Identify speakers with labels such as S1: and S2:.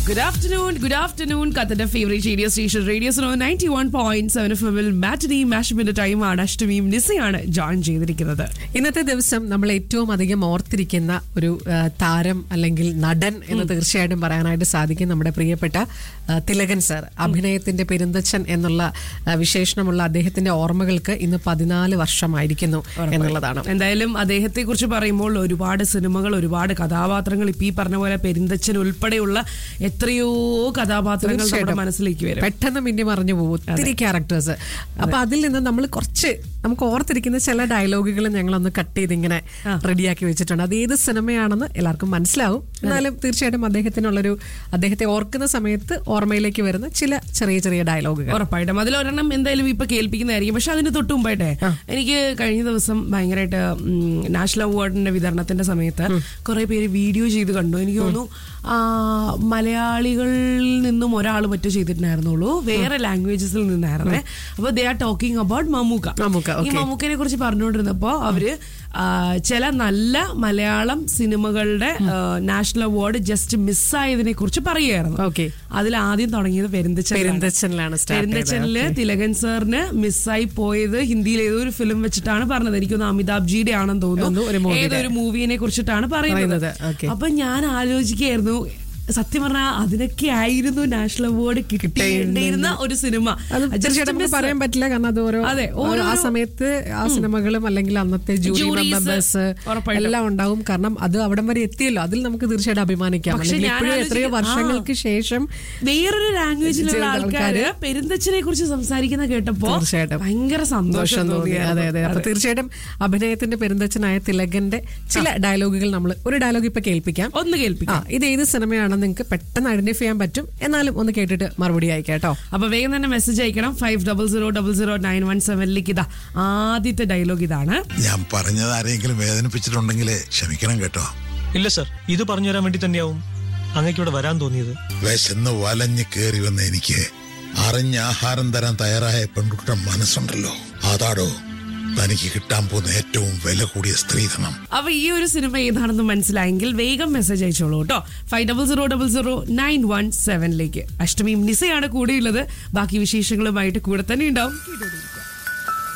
S1: Good afternoon. Qatar's favorite radio station, Radio Snow 91.7 FM-ൽ മാറ്റിനി മാഷപ്പിന്റെ ടൈമാണ്. അഷ്ടമിയും നിസയാണ് join ചെയ്തിരിക്കുന്നത്.
S2: ഇന്നത്തെ ദിവസം നമ്മൾ ഏറ്റവും അധികം ഓർത്തിരിക്കുന്ന ഒരു താരം അല്ലെങ്കിൽ നടൻ എന്ന് തീർച്ചയായിട്ടും പറയാനായിട്ട് സാധിക്കും. നമ്മുടെ പ്രിയപ്പെട്ട തിലകൻ സാർ. അഭിനയത്തിന്റെ പെരുന്തച്ഛൻ എന്നുള്ള വിശേഷണമുള്ള അദ്ദേഹത്തിന്റെ ഓർമ്മകൾക്ക് ഇന്ന് 14 വർഷമായിരിക്കുന്നു എന്നുള്ളതാണ്.
S1: എന്തായാലും അദ്ദേഹത്തെ കുറിച്ച് പറയുമ്പോൾ ഒരുപാട് സിനിമകൾ, ഒരുപാട് കഥാപാത്രങ്ങൾ, ഇപ്പൊ ഈ പറഞ്ഞ പോലെ പെരുന്തച്ഛൻ ഉൾപ്പെടെയുള്ള എത്രയോ കഥാപാത്രങ്ങൾ നമ്മുടെ മനസ്സിലേക്ക് വരും.
S2: പെട്ടെന്ന് മിന്നി മറിഞ്ഞു പോകും ഒത്തിരി ക്യാരക്ടേഴ്സ്. അപ്പൊ അതിൽ നിന്ന് നമ്മൾ നമുക്ക് ഓർത്തിരിക്കുന്ന ചില ഡയലോഗുകൾ ഞങ്ങളൊന്ന് കട്ട് ചെയ്ത് ഇങ്ങനെ റെഡിയാക്കി വെച്ചിട്ടുണ്ട്. അത് ഏത് സിനിമയാണെന്ന് എല്ലാവർക്കും മനസ്സിലാവും. എന്നാലും തീർച്ചയായിട്ടും അദ്ദേഹത്തെ ഓർക്കുന്ന സമയത്ത് ഓർമ്മയിലേക്ക് വരുന്ന ചില ചെറിയ ഡയലോഗുകൾ
S1: ഉറപ്പായിട്ടും അതിലൊരെണ്ണം എന്തായാലും ഇപ്പൊ കേൾപ്പിക്കുന്നതായിരിക്കും. പക്ഷെ അതിന് തൊട്ട് മുമ്പായിട്ടെ എനിക്ക് കഴിഞ്ഞ ദിവസം ഭയങ്കരമായിട്ട് നാഷണൽ അവാർഡിന്റെ വിതരണത്തിന്റെ സമയത്ത് കുറെ പേര് വീഡിയോ ചെയ്ത് കണ്ടു. എനിക്ക് തോന്നുന്നു മലയാളികളിൽ നിന്നും ഒരാൾ മറ്റു ചെയ്തിട്ടുണ്ടായിരുന്നുള്ളൂ, വേറെ ലാംഗ്വേജസിൽ നിന്നായിരുന്നേ. അപ്പൊ they are talking about Mammukka. ഈ മമ്മൂക്കനെ കുറിച്ച് പറഞ്ഞുകൊണ്ടിരുന്നപ്പോ അവര് ചില നല്ല മലയാളം സിനിമകളുടെ നാഷണൽ അവാർഡ് ജസ്റ്റ് മിസ്സായതിനെ കുറിച്ച് പറയുകയായിരുന്നു. അതിൽ ആദ്യം തുടങ്ങിയത് പെരുന്തച്ഛനില് തിലകൻ സാറിന് മിസ്സായി പോയത് ഹിന്ദിയിൽ ഏതൊരു ഫിലിം വെച്ചിട്ടാണ് പറഞ്ഞത്. എനിക്കൊന്ന് അമിതാഭ് ജിയുടെ ആണെന്ന് തോന്നുന്നു, ഏതൊരു മൂവിനെ കുറിച്ചിട്ടാണ് പറയുന്നത്. അപ്പൊ ഞാൻ ആലോചിക്കുകയായിരുന്നു, സത്യം പറഞ്ഞാൽ അതിനൊക്കെ ആയിരുന്നു നാഷണൽ അവാർഡ് കിട്ടേണ്ടിയിരുന്ന ഒരു സിനിമ.
S2: പറയാൻ പറ്റില്ല, കാരണം അത് ആ സമയത്ത് ആ സിനിമകളും അല്ലെങ്കിൽ അന്നത്തെ ജൂറി മെമ്പേഴ്സ് എല്ലാം ഉണ്ടാവും. കാരണം അത് അവിടം വരെ എത്തിയല്ലോ, അതിൽ നമുക്ക് തീർച്ചയായിട്ടും അഭിമാനിക്കാം. എത്രയോ വർഷങ്ങൾക്ക് ശേഷം
S1: വേറൊരു ലാംഗ്വേജിലുള്ള ആൾക്കാര് പെരുന്തച്ഛനെ കുറിച്ച് സംസാരിക്കുന്ന കേട്ടപ്പോ ഭയങ്കര സന്തോഷം തോന്നി.
S2: അതെ. അപ്പൊ തീർച്ചയായിട്ടും അഭിനയത്തിന്റെ പെരുന്തച്ഛനായ തിലകന്റെ ചില ഡയലോഗുകൾ നമ്മൾ ഒരു ഡയലോഗ് ഇപ്പൊ കേൾപ്പിക്കാം. ഇത് ഏത് സിനിമയാണ് നിങ്ങൾക്ക് പെട്ടെന്ന് ഐഡന്റിഫൈ ചെയ്യാൻ പറ്റും. എന്നാലും ഒന്ന് കേട്ടിട്ട് മറുപടി അയക്കാം.
S1: അപ്പൊ വേഗം തന്നെ മെസ്സേജ് അയക്കണം 50000917. ഇതാ ആദ്യത്തെ ഡയലോഗ് ഇതാണ്.
S3: ഞാൻ പറഞ്ഞത് ആരെങ്കിലും വേദനിപ്പിച്ചിട്ടുണ്ടെങ്കിൽ ക്ഷമിക്കണം കേട്ടോ.
S4: ഇല്ല സർ, ഇത് പറഞ്ഞു തരാൻ വേണ്ടി തന്നെയാവും അങ്ങേക്ക് ഇവിടെ വരാൻ തോന്നിയത്.
S3: വിശന്ന് വലഞ്ഞ് കേറി വന്ന എനിക്ക് അറിഞ്ഞ ആഹാരം തരാൻ തയ്യാറായ പെൺകുട്ടിയുടെ മനസ്സുണ്ടല്ലോ, അതാടോ തനിക്ക് കിട്ടാൻ പോകുന്ന ഏറ്റവും വില കൂടിയ സ്ത്രീധനം.
S1: അപ്പൊ ഈ ഒരു സിനിമ ഏതാണെന്ന് മനസ്സിലായെങ്കിൽ വേഗം മെസ്സേജ് അയച്ചോളൂ കേട്ടോ 50000917. അഷ്ടമിയും നിസയാണ് കൂടെയുള്ളത്. ബാക്കി വിശേഷങ്ങളുമായിട്ട് കൂടെ തന്നെ ഉണ്ടാവും.